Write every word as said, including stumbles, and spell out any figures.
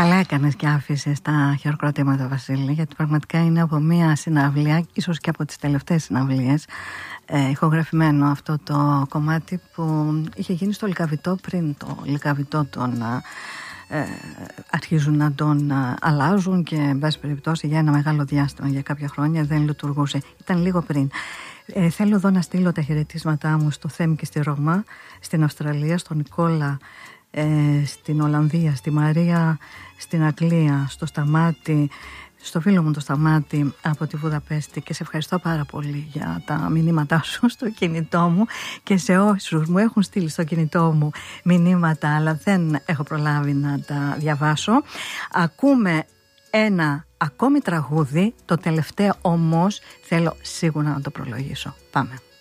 Καλά έκανες και άφησες τα χειροκροτήματα, Βασίλη, γιατί πραγματικά είναι από μια συναυλία, ίσως και από τις τελευταίες συναυλίες, ε, ηχογραφημένο αυτό το κομμάτι που είχε γίνει στο Λυκαβητό πριν το Λυκαβητό τον ε, αρχίζουν να τον ε, αλλάζουν και εν πάση περιπτώσει για ένα μεγάλο διάστημα, για κάποια χρόνια δεν λειτουργούσε. Ήταν λίγο πριν. Ε, θέλω εδώ να στείλω τα χαιρετίσματά μου στο Θέμη και στη Ρώμα, στην Αυστραλία, στον Νικόλα, ε, στην Ολλανδία, στη Μαρία, στην Αγγλία, στο Σταμάτη, στο φίλο μου το Σταμάτη από τη Βουδαπέστη, και σε ευχαριστώ πάρα πολύ για τα μηνύματά σου στο κινητό μου και σε όσους μου έχουν στείλει στο κινητό μου μηνύματα αλλά δεν έχω προλάβει να τα διαβάσω. Ακούμε ένα ακόμη τραγούδι, το τελευταίο όμως θέλω σίγουρα να το προλογίσω. Πάμε.